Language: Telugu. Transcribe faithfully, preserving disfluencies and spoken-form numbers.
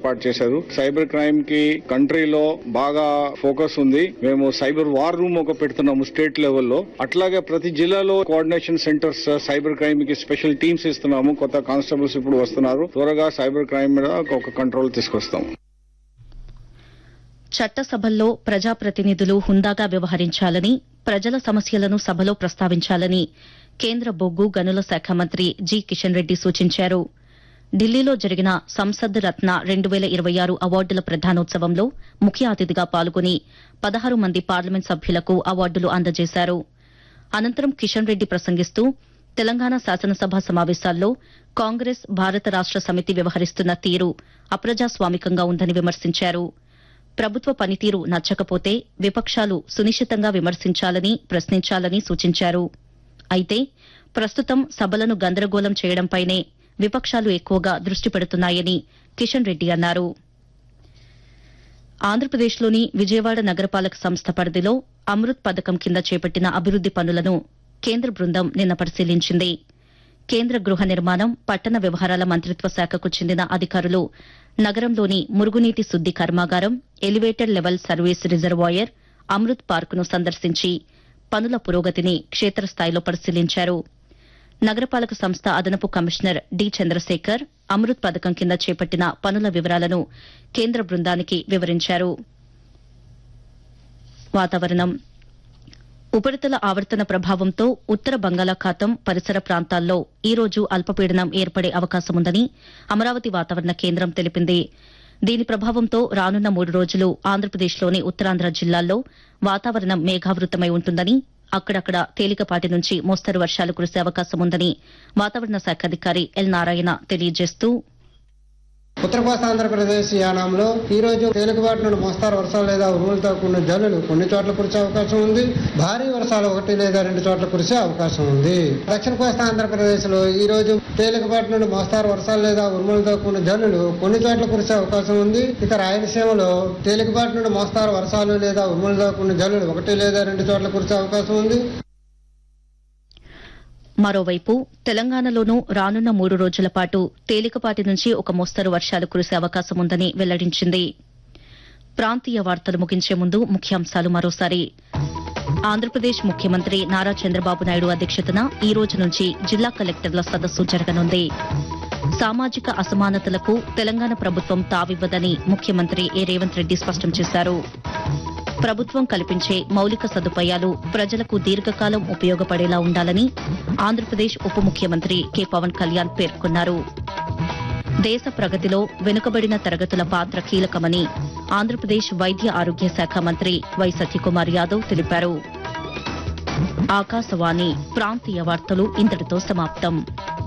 ఏర్పాటు చేశారు. సైబర్ క్రైమ్ కి కంట్రీలో బాగా ఫోకస్ ఉంది. మేము సైబర్ వార్ రూమ్ ఒక పెడుతున్నాము స్టేట్ లెవెల్లో. అట్లాగే ప్రతి జిల్లాలో కోఆర్డినేషన్ సెంటర్స్ సైబర్ క్రైమ్ కి స్పెషల్ టీమ్స్ ఇస్తున్నాము. కొత్త కానిస్టేబుల్స్ ఇప్పుడు వస్తున్నారు. త్వరగా సైబర్ క్రైమ్ మీద ఒక కంట్రోల్ తీసుకొస్తాం. చట్టసభల్లో ప్రజాప్రతినిధులు హుందాగా వ్యవహరించాలని, ప్రజల సమస్యలను సభలో ప్రస్తావించాలని కేంద్ర బొగ్గు గనుల శాఖ మంత్రి జి కిషన్ రెడ్డి సూచించారు. ఢిల్లీలో జరిగిన సంసద్ రత్న రెండు వేల ఇరవై ఆరు అవార్డుల ప్రదానోత్సవంలో ముఖ్య అతిథిగా పాల్గొని పదహారు మంది పార్లమెంట్ సభ్యులకు అవార్డులు అందజేశారు. అనంతరం కిషన్ రెడ్డి ప్రసంగిస్తూ తెలంగాణ శాసనసభ సమావేశాల్లో కాంగ్రెస్ భారత రాష్ట సమితి వ్యవహరిస్తున్న తీరు అప్రజాస్వామికంగా ఉందని విమర్శించారు. ప్రభుత్వ పనితీరు నచ్చకపోతే విపక్షాలు సునిశితంగా విమర్శించాలని, ప్రశ్నించాలని సూచించారు. అయితే ప్రస్తుతం సభలను గందరగోళం చేయడంపైనే విపక్షాలు ఎక్కువగా దృష్టి పెడుతున్నాయని కిషన్ రెడ్డి అన్నారు. ఆంధ్రప్రదేశ్లోని విజయవాడ నగరపాలక సంస్థ పరిధిలో అమృత్ పథకం కింద చేపట్టిన అభివృద్ది పనులను కేంద్ర బృందం నిన్న పరిశీలించింది. కేంద్ర గృహ నిర్మాణం, పట్టణ వ్యవహారాల మంత్రిత్వ శాఖకు చెందిన అధికారులు నగరంలోని మురుగునీటి శుద్ది కర్మాగారం, elevated level service reservoir, Amrit పార్కును సందర్శించి పనుల పురోగతిని క్షేత్రస్థాయిలో పరిశీలించారు. నగరపాలక సంస్థ అదనపు కమిషనర్ డి చంద్రశేఖర్ అమృత్ పథకం కింద చేపట్టిన పనుల వివరాలను కేంద్ర బృందానికి వివరించారు. వాతావరణం. ఉపరితల ఆవర్తన ప్రభావంతో ఉత్తర బంగాళాఖాతం పరిసర ప్రాంతాల్లో ఈ రోజు అల్పపీడనం ఏర్పడే అవకాశముందని అమరావతి వాతావరణ కేంద్రం తెలిపింది. దీని ప్రభావంతో రానున్న మూడు రోజులు ఆంధ్రప్రదేశ్లోని ఉత్తరాంధ్ర జిల్లాల్లో వాతావరణం మేఘావృతమై ఉంటుందని, అక్కడక్కడ తేలికపాటి నుంచి మోస్తరు వర్షాలు కురిసే అవకాశముందని వాతావరణ శాఖ అధికారి ఎల్ నారాయణ తెలియజేస్తూ, ఉత్తర కోస్తాంధ్రప్రదేశ్ యానాంలో ఈ రోజు తేలికపాటి నుండి మోస్తారు వర్షాలు లేదా ఉరుములతో కూడిన జల్లులు కొన్ని చోట్ల కురిసే అవకాశం ఉంది. భారీ వర్షాలు ఒకటి లేదా రెండు చోట్ల కురిసే అవకాశం ఉంది. దక్షిణ కోస్తాంధ్రప్రదేశ్ లో ఈ రోజు తేలికపాటి నుండి మోస్తారు వర్షాలు లేదా ఉరుములతో కూడిన జల్లులు కొన్ని చోట్ల కురిసే అవకాశం ఉంది. ఇక రాయలసీమలో తేలికపాటి నుండి మోస్తారు వర్షాలు లేదా ఉరుములతో కూడిన జల్లులు ఒకటి లేదా రెండు చోట్ల కురిసే అవకాశం ఉంది. మరోవైపు తెలంగాణలోనూ రానున్న మూడు రోజుల పాటు తేలికపాటి నుంచి ఒక మోస్తరు వర్షాలు కురిసే అవకాశముందని వెల్లడించింది. ప్రాంతీయ వార్తలు ముగించే ముందు ముఖ్యాంశాలు మరోసారి. ఆంధ్రప్రదేశ్ ముఖ్యమంత్రి నారా చంద్రబాబు నాయుడు అధ్యక్షతన ఈ రోజు నుంచి జిల్లా కలెక్టర్ల సదస్సు జరగనుంది. సామాజిక అసమానతలకు తెలంగాణ ప్రభుత్వం తావివ్వదని ముఖ్యమంత్రి ఏ రేవంత్ రెడ్డి స్పష్టం చేశారు. ప్రభుత్వం కల్పించే మౌలిక సదుపాయాలు ప్రజలకు దీర్ఘకాలం ఉపయోగపడేలా ఉండాలని ఆంధ్రప్రదేశ్ ఉప ముఖ్యమంత్రి కె పవన్ కళ్యాణ్ పేర్కొన్నారు. దేశ ప్రగతిలో వెనుకబడిన తరగతుల పాత్ర కీలకమని ఆంధ్రప్రదేశ్ వైద్య ఆరోగ్య శాఖ మంత్రి వై సత్యకుమార్ యాదవ్ తెలిపారు. ఆకాశవాణి ప్రాంతీయ వార్తలు ఇంతటితో సమాప్తం.